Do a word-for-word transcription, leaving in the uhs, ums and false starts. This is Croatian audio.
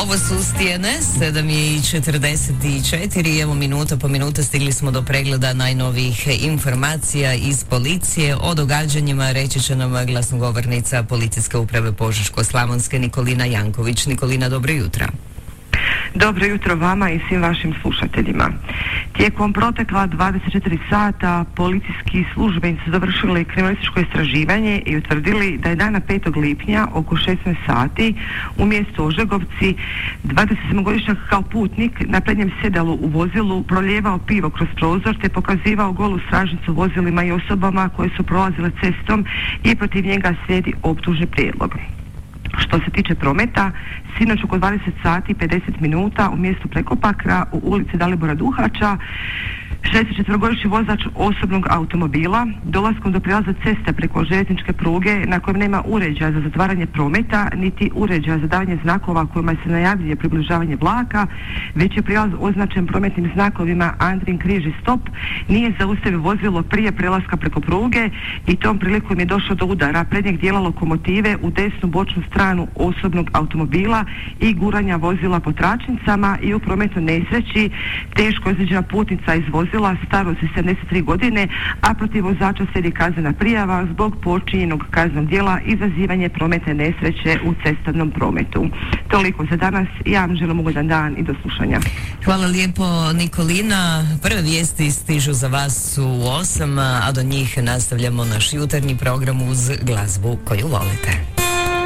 Ovo su Stijene, sedam je i četrdeset četiri, evo minuta po minuta stigli smo do pregleda najnovijih informacija iz policije. O događanjima reći će nam glasnogovornica Policijske uprave Požeško-slavonske Nikolina Janković. Nikolina, dobro jutro. Dobro jutro vama i svim vašim slušateljima. Tijekom protekla dvadeset četiri sata policijski službenici su dovršili kriminalističko istraživanje i utvrdili da je dana petog lipnja oko šesnaest sati u mjestu Ožegovci dvadesetsedmogodišnjak kao putnik na prednjem sjedalu u vozilu prolijevao pivo kroz prozor te pokazivao golu stražnicu vozilima i osobama koje su prolazile cestom i protiv njega slijedi optužni prijedlog. Što se tiče prometa, sinoć oko dvadeset sati i pedeset minuta u mjestu Prekopakra u ulici Dalibora Duhača šezdeset četverogodišnji vozač osobnog automobila dolaskom do prijelaza ceste preko željezničke pruge na kojem nema uređaja za zatvaranje prometa niti uređaja za davanje znakova kojima se najavljuje približavanje vlaka, već je prijelaz označen prometnim znakovima Andrin križ i stop, nije zaustavio vozilo prije prelaska preko pruge i tom prilikom je došlo do udara prednjeg dijela lokomotive u desnu bočnu stranu osobnog automobila i guranja vozila po tračnicama i u prometnoj nesreći teško ozlijeđena putnica iz vozila starosti sedamdeset tri godine, a protiv vozača slijedi kaznena prijava zbog počinjenog kaznenog djela izazivanje prometne nesreće u cestovnom prometu. Toliko za danas, ja vam želim ugodan dan i do slušanja. Hvala lijepo, Nikolina. Prve vijesti stižu za vas u osam, a do njih nastavljamo naš jutarnji program uz glazbu koju volite.